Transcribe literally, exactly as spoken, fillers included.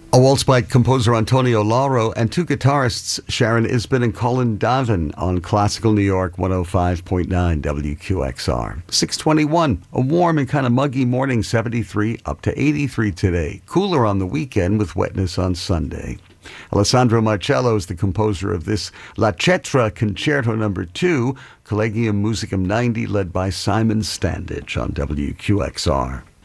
A waltz by composer Antonio Lauro and two guitarists, Sharon Isbin and Colin Davin, on Classical New York one oh five point nine W Q X R. six twenty-one, a warm and kind of muggy morning, seventy-three up to eighty-three today. Cooler on the weekend with wetness on Sunday. Alessandro Marcello is the composer of this La Cetra Concerto number two, Collegium Musicum ninety, led by Simon Standage on W Q X R.